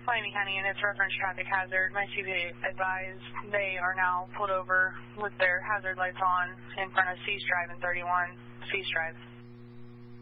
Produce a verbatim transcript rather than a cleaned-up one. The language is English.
Miami County units reference traffic hazard. My C P advised they are now pulled over with their hazard lights on in front of Cease Drive and thirty-one Cease Drive.